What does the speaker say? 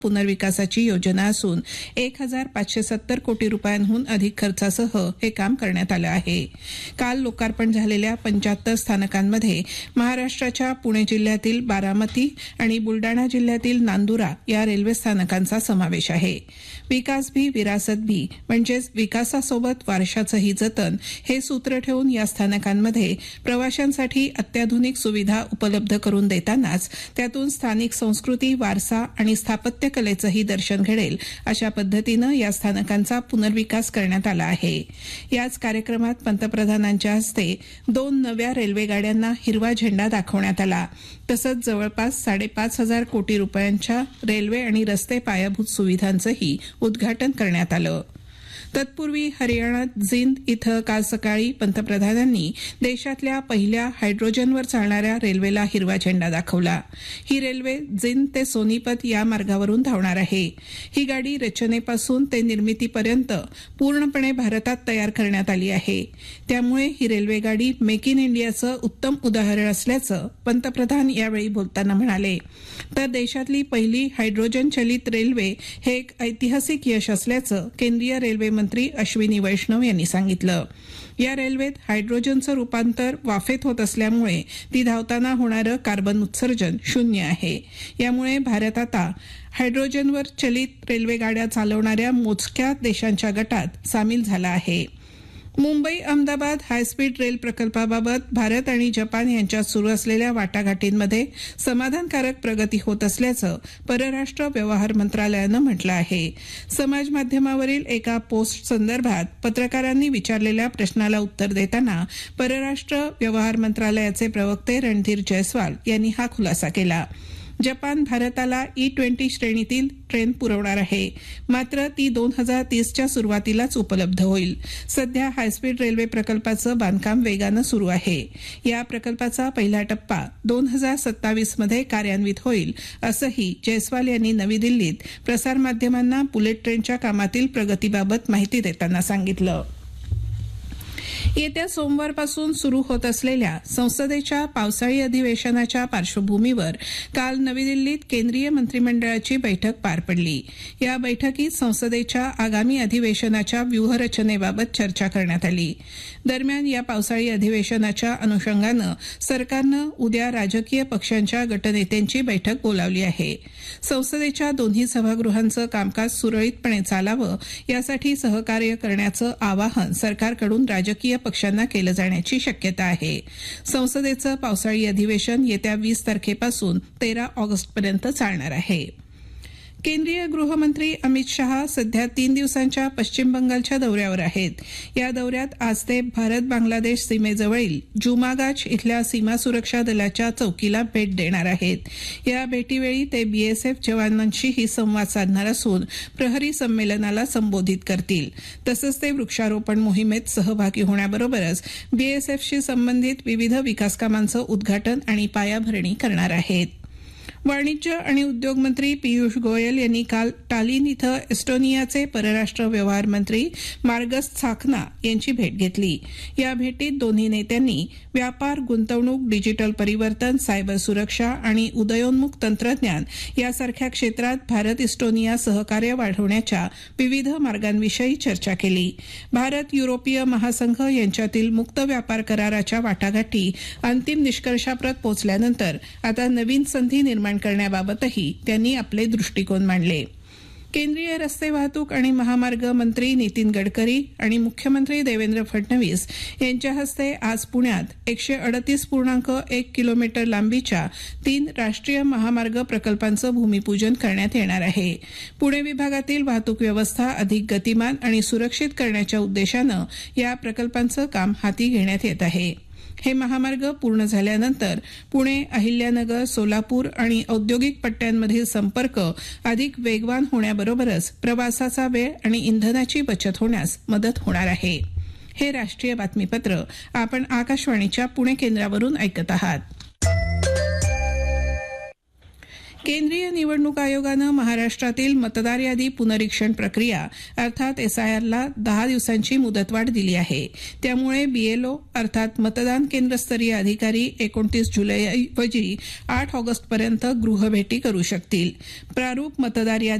पुनर्विकासाची योजना असून 1,570 कोटी रुपयांहून अधिक खर्चासह हे काम करण्यात आलं आहे. काल लोकार्पण झालेल्या 75 स्थानकांमध्ये महाराष्ट्राच्या पुणे जिल्ह्यातील बारामती आणि बुलडाणा जिल्ह्यातील नांदुरा या रेल्वे स्थानकांचा समावेश आहे. विकास भी विरासत भी म्हणजेच विकासासोबत वारशाचंही जतन हे सूत्र ठेवून या स्थानकांमध्ये प्रवाशांसाठी अत्याधुनिक सुविधा उपलब्ध करून देतानाच त्यातून स्थानिक संस्कृती, वारसा आणि स्थापत्यकलेचंही दर्शन घडेल अशा पद्धतीनं या स्थानकांचा पुनर्विकास करण्यात आला आहे. याच कार्यक्रमात पंतप्रधानांच्या हस्ते 2 नव्या रेल्वे गाड्यांना हिरवा झेंडा दाखवण्यात आला. तसंच जवळपास 5,500 कोटी रुपयांच्या रेल्वे आणि रस्ते पायाभूत सुविधांचंही उद्घाटन करण्यात आलं. तत्पूर्वी हरियाणात जिंद इथं काल सकाळी पंतप्रधानांनी देशातल्या पहिल्या हायड्रोजनवर चालणाऱ्या रेल्वेला हिरवा झेंडा दाखवला. ही रेल्वे जिंद ते सोनीपत या मार्गावरून धावणार आहे. ही गाडी रचनेपासून ते निर्मितीपर्यंत पूर्णपणे भारतात तयार करण्यात आली आहे. त्यामुळे ही रेल्वेगाडी मेक इन इंडियाचं उत्तम उदाहरण असल्याचं पंतप्रधान यावेळी बोलताना म्हणाले. तर देशातली पहिली हायड्रोजन चलित रेल्वे हे एक ऐतिहासिक यश असल्याचं केंद्रीय रेल्वे मंत्री अश्विनी वैष्णव यांनी सांगितलं. या रेल्वेत हायड्रोजनचं रूपांतर वाफेत होत असल्यामुळे ती धावताना होणारं कार्बन उत्सर्जन 0 आहे. यामुळे भारत आता हायड्रोजनवर चलित रेल्वेगाड्या चालवणाऱ्या मोजक्या देशांच्या गटात सामील झाला आहे. मुंबई अहमदाबाद हायस्पीड रेल प्रकल्पाबाबत भारत आणि जपान यांच्यात सुरू असलेल्या वाटाघाटींमध्ये समाधानकारक प्रगती होत असल्याचं परराष्ट्र व्यवहार मंत्रालयानं म्हटलं आहे. समाज माध्यमावरील एका पोस्ट संदर्भात पत्रकारांनी विचारलेल्या प्रश्नाला उत्तर देताना परराष्ट्र व्यवहार मंत्रालयाचे प्रवक्ते रणधीर जयस्वाल यांनी हा खुलासा केला. जपान भारताला E-20 श्रेणीतील ट्रेन पुरवणार आहे. मात्र ती 2030च्या सुरुवातीलाच उपलब्ध होईल. सध्या हायस्पीड रेल्वे प्रकल्पाचं बांधकाम वेगानं सुरू आहे. या प्रकल्पाचा पहिला टप्पा 2027 मध्ये कार्यान्वित होईल असंही जयस्वाल यांनी नवी दिल्लीत प्रसारमाध्यमांना बुलेट ट्रेनच्या कामातील प्रगतीबाबत माहिती देताना सांगितलं. येत्या सोमवारपासून सुरू होत असलेल्या संसदेच्या पावसाळी अधिवेशनाच्या पार्श्वभूमीवर काल नवी दिल्लीत केंद्रीय मंत्रिमंडळाची बैठक पार पडली. या बैठकीत संसदेच्या आगामी अधिवेशनाच्या व्यूहरचनेबाबत चर्चा करण्यात आली. दरम्यान या पावसाळी अधिवेशनाच्या अनुषंगानं सरकारनं उद्या राजकीय पक्षांच्या गटनेत्यांची बैठक बोलावली आहे. संसदेच्या दोन्ही सभागृहांचं कामकाज सुरळीतपणे चालावं यासाठी सहकार्य करण्याचं आवाहन सरकारकडून राजकीय पक्षांना केलं जाण्याची शक्यता आहे. संसदेचं पावसाळी अधिवेशन येत्या 20 तारखेपासून 13 ऑगस्टपर्यंत चालणार आहे. केंद्रीय गृहमंत्री अमित शहा सध्या 3 दिवसांच्या पश्चिम बंगालच्या दौऱ्यावर आहेत. या दौऱ्यात आज ते भारत बांगलादेश सीमेजवळील जुमागाच इथल्या सीमा सुरक्षा दलाच्या चौकीला भेट देणार आहेत. या भेटीवेळी ते BSF जवानांशीही संवाद साधणार असून प्रहरी संमेलनाला संबोधित करतील. तसंच ते वृक्षारोपण मोहिमेत सहभागी होण्याबरोबरच BSFशी संबंधित विविध विकासकामांचं उद्घाटन आणि पायाभरणी करणार आहेत. वाणिज्य आणि उद्योग मंत्री पियुष गोयल यांनी काल टालिन इथं एस्टोनियाचे परराष्ट्र व्यवहार मंत्री मार्गस साखना यांची भेट घेतली. या भेटीत दोन्ही नेत्यांनी व्यापार, गुंतवणूक, डिजिटल परिवर्तन, सायबर सुरक्षा आणि उदयोन्मुख तंत्रज्ञान यासारख्या क्षेत्रात भारत इस्टोनिया सहकार्य वाढवण्याच्या विविध मार्गांविषयी चर्चा केली. भारत युरोपीय महासंघ यांच्यातील मुक्त व्यापार कराराच्या वाटाघाटी अंतिम निष्कर्षाप्रत पोहोचल्यानंतर आता नवीन संधी निर्माण करण्याबाबतही त्यांनी आपले दृष्टिकोन मांडले. केंद्रीय रस्ते वाहतूक आणि महामार्ग मंत्री नितीन गडकरी आणि मुख्यमंत्री देवेंद्र फडणवीस यांच्या हस्ते आज पुण्यात 138.1 किलोमीटर लांबीच्या 3 राष्ट्रीय महामार्ग प्रकल्पांचं भूमिपूजन करण्यात येणार आहे. पुणे विभागातील वाहतूक व्यवस्था अधिक गतिमान आणि सुरक्षित करण्याच्या उद्देशानं या प्रकल्पांचं काम हाती घेण्यात येत आहे. हे महामार्ग पूर्ण झाल्यानंतर पुणे, अहिल्यानगर, सोलापूर आणि औद्योगिक पट्ट्यांमधील संपर्क अधिक वेगवान होण्याबरोबरच प्रवासाचा वेळ आणि इंधनाची बचत होण्यास मदत होणार आहे. हे राष्ट्रीय बातमीपत्र आपण आकाशवाणीच्या पुणे केंद्रावरून ऐकत आहात. केंद्रीय निवडणूक आयोगानं महाराष्ट्रातील मतदार यादी पुनरीक्षण प्रक्रिया अर्थात एसआयआरला 10 दिवसांची मुदतवाढ दिली आहे. त्यामुळे बीएलओ अर्थात मतदान केंद्रस्तरीय अधिकारी 29 जुलैऐवजी 8 ऑगस्टपर्यंत गृहभेटी करू शकतील. प्रारूप मतदार यादी